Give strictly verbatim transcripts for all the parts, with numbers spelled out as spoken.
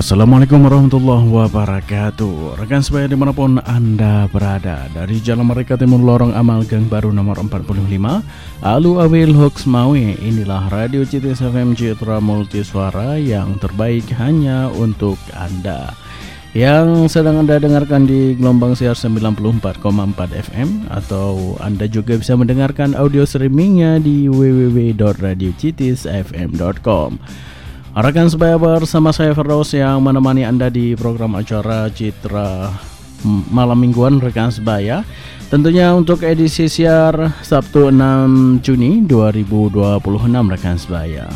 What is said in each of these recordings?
Assalamualaikum warahmatullahi wabarakatuh. Rekan sebaya dimanapun Anda berada, dari Jalan Merdeka Timur Lorong Amal Gang Baru nomor empat puluh lima Alu Awil Hoks Mawe. Inilah Radio C T S F M Citra Multisuara yang terbaik hanya untuk Anda, yang sedang Anda dengarkan di gelombang siar sembilan puluh empat koma empat F M, atau Anda juga bisa mendengarkan audio streamingnya di w w w dot radio c t s f m dot com. Rekan sebaya, bersama saya Firdaus yang menemani Anda di program acara Citra Malam Mingguan rekan sebaya. Tentunya untuk edisi siar Sabtu enam Juni dua ribu dua puluh enam rekan sebaya.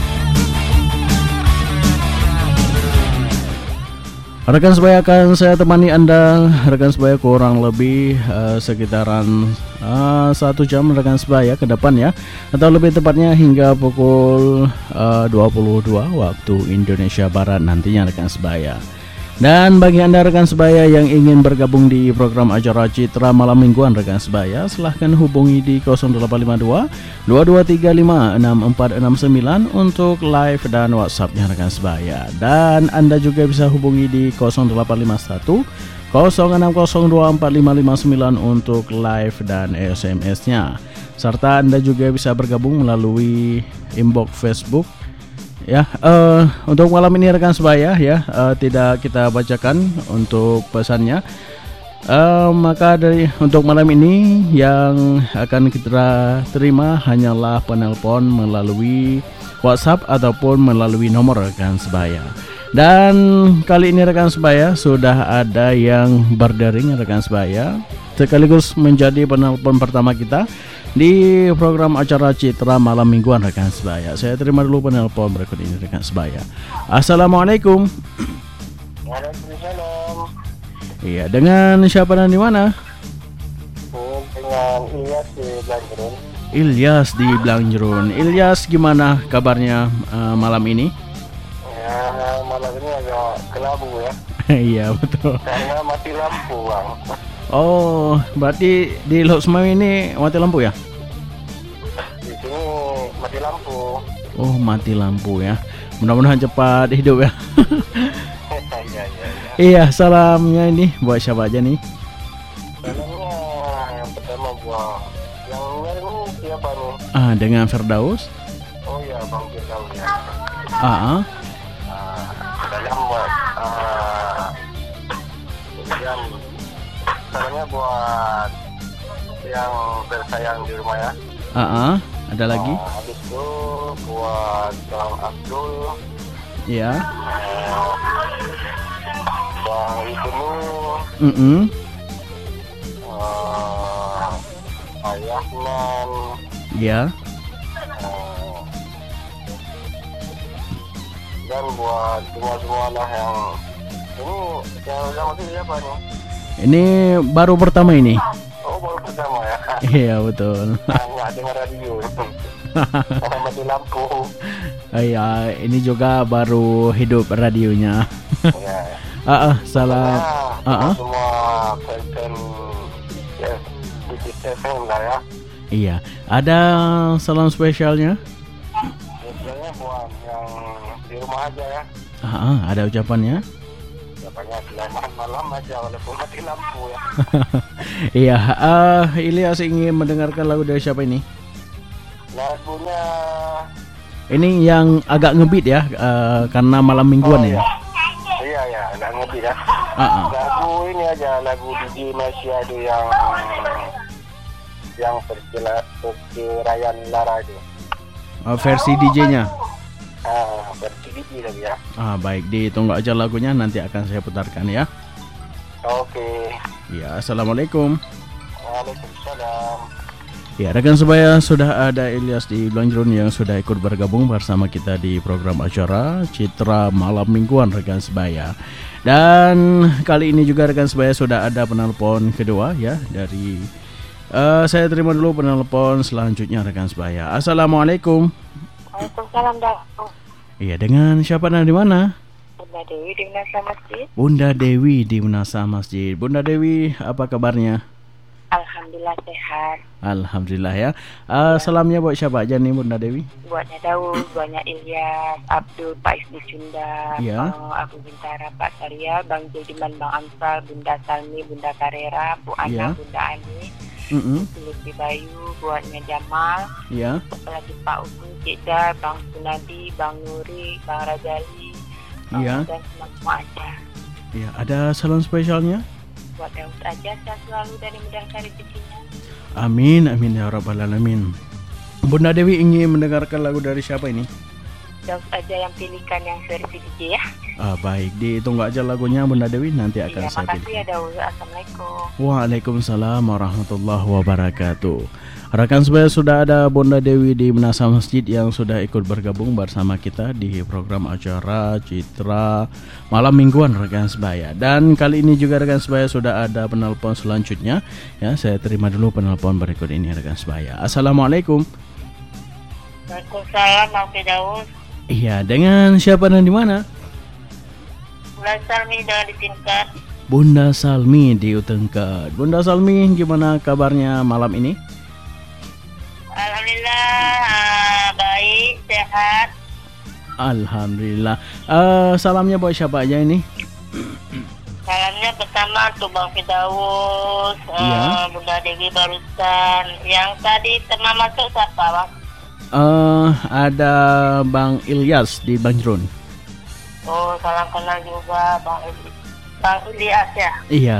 Rekan sebaya, akan saya temani Anda rekan sebaya kurang lebih uh, sekitaran uh, satu jam rekan sebaya ke depan ya, atau lebih tepatnya hingga pukul uh, dua puluh dua waktu Indonesia Barat nantinya rekan sebaya. Dan bagi Anda rekan sebaya yang ingin bergabung di program acara Citra Malam Mingguan rekan sebaya, silahkan hubungi di nol delapan lima dua dua dua tiga lima enam empat enam sembilan untuk live dan WhatsAppnya rekan sebaya. Dan Anda juga bisa hubungi di nol delapan lima satu nol enam nol dua empat lima lima sembilan untuk live dan S M S-nya. Serta Anda juga bisa bergabung melalui inbox Facebook. Ya, uh, untuk malam ini rekan sebaya ya, uh, tidak kita bacakan untuk pesannya. Uh, maka dari untuk malam ini yang akan kita terima hanyalah penelpon melalui WhatsApp ataupun melalui nomor rekan sebaya. Dan kali ini rekan sebaya sudah ada yang berdering rekan sebaya, sekaligus menjadi penelpon pertama kita di program acara Citra Malam Mingguan rekan sebaya. Saya terima dulu penelpon berikut ini rekan sebaya. Assalamualaikum. Waalaikumsalam. Iya, dengan siapa dan di mana? Dengan Ilyas di Blanjerun. Ilyas di Blanjerun. Ilyas, gimana kabarnya uh, malam ini? Ya, malam ini agak kelabu ya. Iya betul. Karena mati lampu bang. Oh, berarti di Loksmawi ini mati lampu ya? Di sini mati lampu. Oh, mati lampu ya. Mudah-mudahan cepat hidup ya. Iya, iya, iya. Iya, salamnya ini buat siapa aja nih? Salamnya yang pertama buat yang luar ini siapa nih? Ah, dengan Firdaus. Oh iya, Bang Firdaus ya. Ah, ah. Ah, salam buat ah, kemudian salamnya buat yang bersayang di rumah ya. Ah, ah. Ada lagi? Ah, habis itu buat Bang Abdul, Ya. eh, Bang Ibnu, Mm-mm. eh, Ayah Nan, Ya. eh, dan buat semua-semua lah yang ini yang udah masih siapa nih? Ini baru pertama ini. Oh baru pertama ya. Iya betul. Nggak dengar radio. Karena mati lampu. Iya, ini juga baru hidup radionya. Ya. Ah, ah, salam. Nah, Ah, ah. semua fan-fan ya di C T F M lah ya. Iya, ada salam spesialnya. Biasanya buat yang di rumah aja ya. Ah, ah, ada ucapannya. Biasanya selamat malam aja walaupun mati lampu ya. Iya, uh, Ilyas ingin mendengarkan lagu dari siapa ini? Lagunya Ini yang agak ngebeat ya, uh, karena malam mingguan oh, ya. Iya ya, nggak ngerti ya. Ah, ah. Lagu ini aja, lagu D J Masyado yang yang perkiraan Lara itu. Uh, versi D J-nya. Ah, versi D J lagi ya. Ah, baik, ditunggu aja lagunya, nanti akan saya putarkan ya. Oke. Ya, assalamualaikum. Waalaikumsalam. Ya, rekan sebaya, sudah ada Ilyas di Blanjerun yang sudah ikut bergabung bersama kita di program acara Citra Malam Mingguan rekan sebaya. Dan kali ini juga rekan sebaya sudah ada penelpon kedua ya dari uh, saya terima dulu penelpon selanjutnya rekan sebaya. Assalamualaikum. Waalaikumsalam dah. Iya, dengan siapa dan di mana? Bunda Dewi di Menasa Masjid. Bunda Dewi di Menasa Masjid. Bunda Dewi, apa kabarnya? Alhamdulillah Alhamdulillah sehat. Alhamdulillah ya. Uh, salamnya buat siapa aja nih Bunda Dewi? Buatnya Daud, buatnya Ilyas, Abdul, Pak Isdi Sunda, Ya. Bang Abu Bintara, Pak Saria, Bang Jodiman, Bang Amsal, Bunda Salmi, Bunda Karera, Bu Ana, Ya. Bunda Ani, Mm-mm. Lutfi Bayu, buatnya Jamal, Ya. lagi Pak Ugu, Cida, Bang Sunadi, Bang Nuri, Bang Rajali, Iya. dan semua aja. Ya, ada salam spesialnya? Buat Daud aja, saya selalu dari mudahkan rezekinya. Amin, amin ya rabbal alamin. Bunda Dewi ingin mendengarkan lagu dari siapa ini? Daud aja yang pilihkan yang versi D J ya. Ah, baik, ditunggu aja lagunya Bunda Dewi, nanti akan Iya, saya makasih pilih. ya Daud. Assalamualaikum. Waalaikumsalam warahmatullahi wabarakatuh. Rekan sebaya, sudah ada Bunda Dewi di Menasa Masjid yang sudah ikut bergabung bersama kita di program acara Citra Malam Mingguan rekan sebaya. Dan kali ini juga rekan sebaya sudah ada penelpon selanjutnya. Ya, saya terima dulu penelpon berikut ini rekan sebaya. Assalamualaikum. Waalaikumsalam, Bang Firdaus. Iya, dengan siapa dan di mana? Bulan Salmi dengan ditingkat. Bunda Salmi di Utengkat. Bunda Salmi, gimana kabarnya malam ini? Alhamdulillah, ah, baik, sehat. Alhamdulillah. Eh, salamnya buat siapa aja ini? Salamnya pertama untuk Bang Firdaus, Iya. ah, Bunda Dewi barusan. Yang tadi teman masuk siapa, Bang? Eh, ada Bang Ilyas di Banjrun. Oh, salam kenal juga Bang Ili. Bang Ilyas ya. Iya.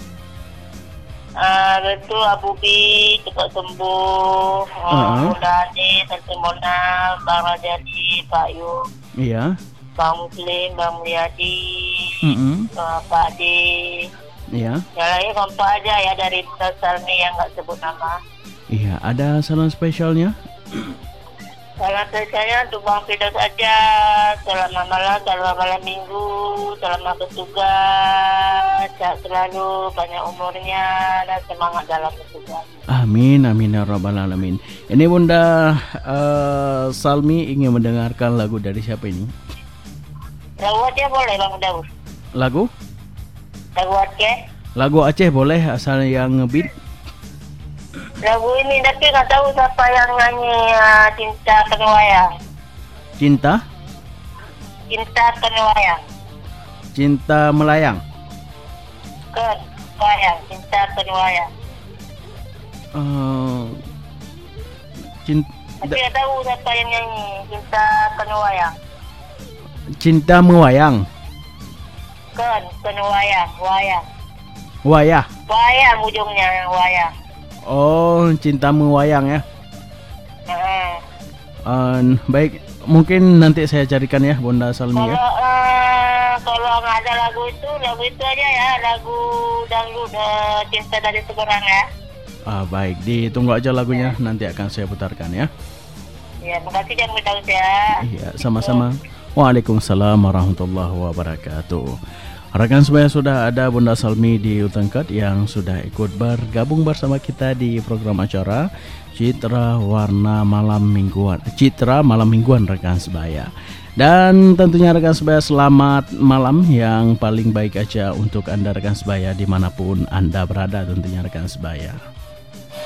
Ah, itu Abu Bi cepat sembuh. Oh, Uh-uh. Bunda Adi, Tante Mona, Bang Rajadi, Pak Yu, Iya. Bang Muslim, Bang Mulyadi, Mm-mm. ah, Pak Adi. Iya. Yang lain kompak aja ya dari Bunda Salmi yang nggak sebut nama. Iya. Ada salam spesialnya? Salam saya untuk Bang Firdaus aja. Selamat malam, selamat malam minggu, selamat bertugas, sehat selalu, banyak umurnya dan semangat dalam bertugas. Amin, amin ya rabbal alamin. Ini Bunda eh, Salmi ingin mendengarkan lagu dari siapa ini? Lagu Aceh boleh Bang Firdaus? Lagu? Lagu Aceh? Lagu Aceh boleh asal yang ngebeat. Lagu ini tapi nggak tahu siapa yang nyanyi uh, Cinta Kenwayang. Cinta? Cinta Kenwayang. Cinta melayang. Ken, wayang, Cinta Kenwayang. Eh, cinta, Tapi nggak tahu siapa yang nyanyi Cinta Kenwayang. cinta mewayang. Ken, Kenwayang, wayang. Wayah. Wayang ujungnya, wayang. Oh, cinta mewayang ya. Heeh. Eh, baik, mungkin nanti saya carikan ya Bunda Salmi Kalau ya. uh, kalau nggak ada lagu itu, lagu itu aja ya, lagu dangdut uh, Cinta Dari Seberang ya. Ah, baik, ditunggu aja lagunya, nanti akan saya putarkan ya. Ya, makasih Bang Firdaus ya. Iya, sama-sama. Waalaikumsalam warahmatullahi wabarakatuh. Rekan sebaya, sudah ada Bunda Salmi di Utengkat yang sudah ikut bergabung bersama kita di program acara Citra Warna Malam Mingguan. Citra Malam Mingguan rekan sebaya. Dan tentunya rekan sebaya, selamat malam yang paling baik aja untuk Anda rekan sebaya dimanapun Anda berada tentunya rekan sebaya.